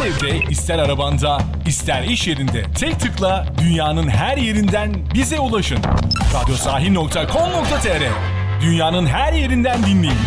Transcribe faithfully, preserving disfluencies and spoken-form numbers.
evde, ister arabanda, ister iş yerinde tek tıkla dünyanın her yerinden bize ulaşın. radyosahil nokta com nokta tr Dünyanın her yerinden dinleyin.